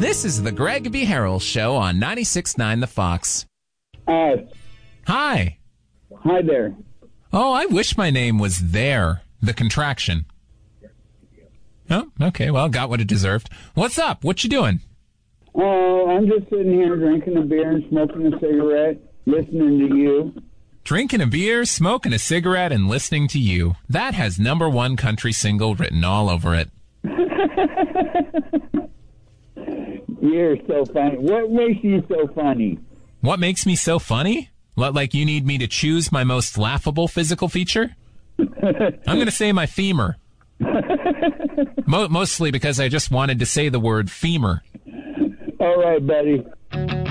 This is the Greg B. Harrell Show on 96.9 The Fox. Hi. Hi there. Oh, I wish my name was There, the contraction. Oh, okay, well, got what it deserved. What's up? What you doing? Oh, I'm just sitting here drinking a beer and smoking a cigarette, listening to you. Drinking a beer, smoking a cigarette, and listening to you. That has #1 country single written all over it. You're so funny. What makes you so funny? What makes me so funny? Like you need me to choose my most laughable physical feature? I'm going to say my femur. Mostly because I just wanted to say the word femur. All right, buddy.